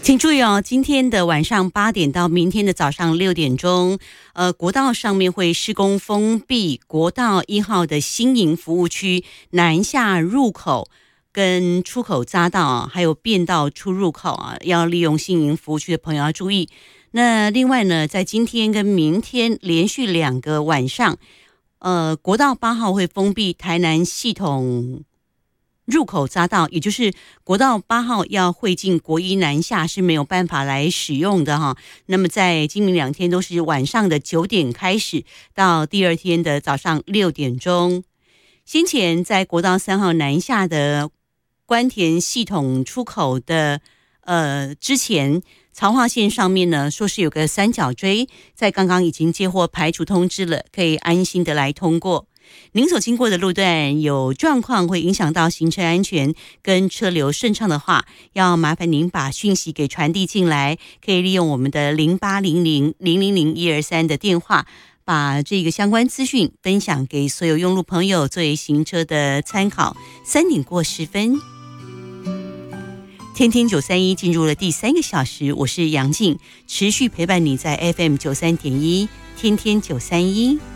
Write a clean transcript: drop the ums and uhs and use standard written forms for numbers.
请注意哦，今天的晚上8点到明天的早上6点钟，国道上面会施工封闭国道1号的新营服务区南下入口跟出口匝道啊，还有变道出入口啊，要利用新营服务区的朋友要注意。那另外呢，在今天跟明天连续2个晚上，国道8号会封闭台南系统入口匝道，也就是国道8号要会进国一南下是没有办法来使用的哈。那么在今明2天都是晚上的9点开始，到第2天的早上6点钟。先前在国道3号南下的关田系统出口的之前，曹化线上面呢说是有个三角锥，在刚刚已经接获排除通知了，可以安心的来通过。您所经过的路段有状况会影响到行车安全跟车流顺畅的话，要麻烦您把讯息给传递进来，可以利用我们的0800000123的电话，把这个相关资讯分享给所有用路朋友作为行车的参考。3点过10分，天天931进入了第3个小时，我是杨静，持续陪伴你在 FM 93.1天天931。